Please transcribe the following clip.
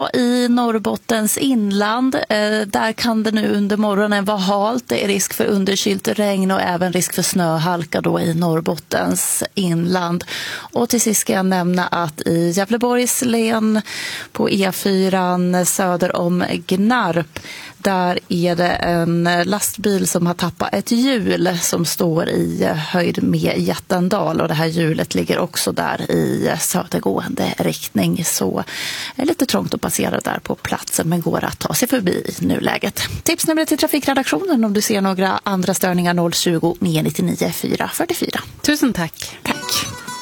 Ja, i Norrbottens inland, där kan det nu under morgonen vara halt. Det är risk för underkylt regn och även risk för snöhalka då i Norrbottens inland. Och till sist ska jag nämna att i Gävleborgs län på E4 söder om Gnarp, där är det en lastbil som har tappat ett hjul som står i höjd med Jättendal, och det här hjulet ligger också där i södergående riktning, så är lite trångt att passera där på platsen, men går att ta sig förbi i nuläget. Tipsnumret till trafikredaktionen om du ser några andra störningar: 020 999 444. Tusen tack. Tack.